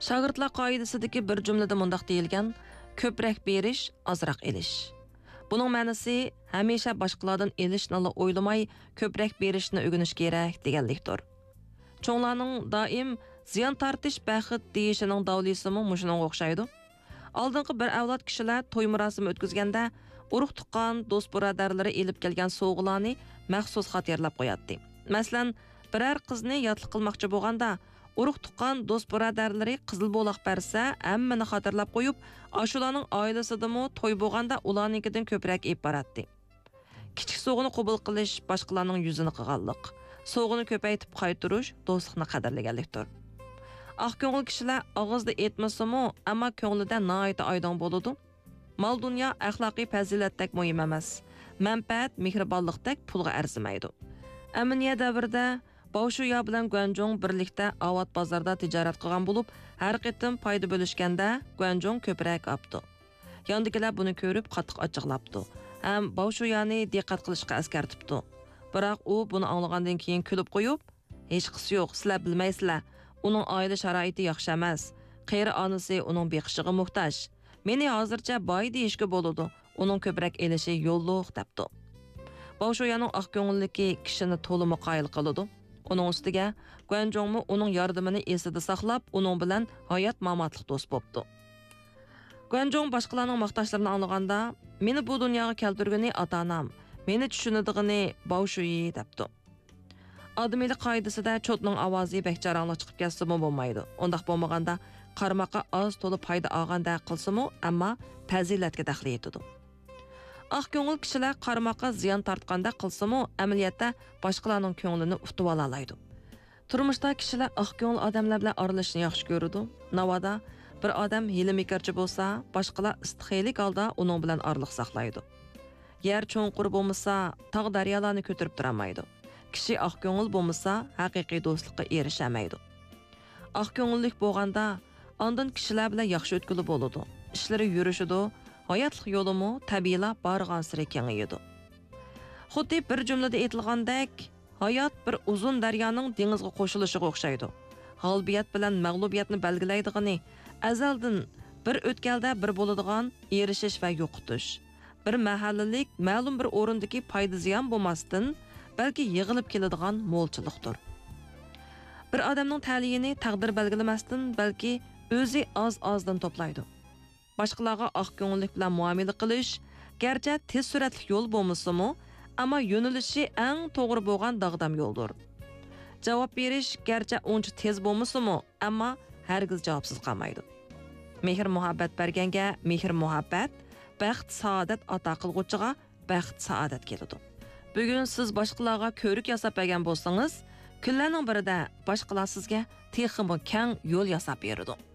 Shogirdlar qoidasidagi bir jumlada mundaq deyilgan: ko'proq berish, ozroq elish. Buning ma'nosi hamisha boshqalardan elishni o'ylamay, ko'proq berishni o'rganish kerak deganlikdir. Cho'nglarning doim ziyon tortish baxit deyishining davlisimi mushunga o'xshaydi. Oldingi bir avlod kishilar to'y marosimi o'tkazganda urug' tuqqan do'st birodarlari elib kelgan sovg'alarni maxsus xatirlab qo'yadi. Masalan, biror qizni yotliq qilmoqchi bo'lganda urug' tuqqan do'st birodarlari qizil bo'loq bersa, hammani xatirlab qo'yib, ashularning oilasidami to'y bo'lganda ularnikidan ko'proq ep boradi. Kichik sovg'ani qabul qilish boshqalarning yuzini qilganlik, sovg'ani ko'paytib qaytirish do'stlikni qadrlaganlikdir. Aq ko'ngil kishilar og'izda etmasimi, ammo ko'nglida nihoyat oydin bo'ladi. Mol dunyo axloqiy fazilatdek muhim emas. Manfaat, mehribonlikdek pulga arzimaydi. Amniya davrida Baoshuya bilan Guanzhong birlikda Avat bozorda tijorat qilgan bo'lib, har qitim foyda bo'lishganda Guanzhong ko'proq olibdi. Yondagilar buni ko'rib qattiq ochiqlabdi. Ham Baoshuyani diqqat qilishga askartibdi. Biroq u buni anglagandan keyin kulib qo'yib, hech qisi yo'q, sizlar bilmaysizlar. Uning oila sharoiti yaxshi emas. Qeri onasi uning beqishiga muhtoj. Meni hozircha boy deyishga bo'ladi. Uning ko'proq elishi yo'lliq debdi. Baoshuyaning oq ko'ngilligi kishini to'liq qoyil qiladi. Uning ustiga Guanzhongmi uning yordamini esida saqlab, uning bilan hayot mamatlik do'st bo'libdi. Guanzhong boshqalarning maqtashlarini anglaganda, meni bu dunyoga keltirgani ota-onam, meni tushunadiganini Baoshuyi debdi. Odamiylik qoidasida chotning ovozi bekcharanlik chiqib ketsa-mu bo'lmaydi. Undaq bo'lmaganda qarmoqqa oz to'lib foyda olganda qilsa-mu, ammo fazilatga daxl etadi. Aq ko'ngil kishilar qarmoqqa ziyon tortganda qilsa-mu, amaliyotda boshqalarning ko'nglini utib olaydi. Turmushda kishilar aq ko'ngil odamlar bilan aralashishni yaxshi ko'radi. Navoda bir odam hili-mekarchi bo'lsa, boshqalar istixiylik holda uning bilan araliq saqlaydi. Yer cho'nqur bo'lmasa, tog' daryolarni ko'tarib turolmaydi. Kishi aq ko'ngil bo'lmasa, haqiqiy do'stlikka erishamaydi. Aq ko'ngillik bo'lganda, ondan kishilar bilan yaxshi o'tkili bo'ladi. Ishlari yurishidi, hayotlik yo'limi tabiiyla borgan sari kengayadi. Xuddi bir jumlada aytilgandek, hayot bir uzun daryoning dengizga qo'shilishiga o'xshaydi. G'albiyat bilan mag'lubiyatni belgilaydigani, azaldan bir o'tkalda bir bo'ladigan erishish va yo'qotish. Bir mahallalik ma'lum bir o'rindagi foyda ziyon bo'lmasdan, balki yig'ilib keladigan mo'lchilikdir. Bir odamning ta'liyini taqdir belgilamasdan, balki o'zi oz-ozdan to'playdi. Boshqalarga oq ko'ngillik bilan muomala qilish, garchi tez suratli yo'l bo'lmasa-mu, ammo yo'nalishi eng to'g'ri bo'lgan dog'dam yo'ldir. Javob berish garchi uncha tez bo'lmasa-mu, ammo hargiz javobsiz qolmaydi. Mehr-muhabbat berganga mehr-muhabbat, baxt, saodat ato qilg'uchiga baxt, saodat keladi. Bugun siz boshqalarga ko'rik yasab bergan bo'lsangiz, kunlarning birida boshqalar sizga texmi keng yo'l yasab beradi.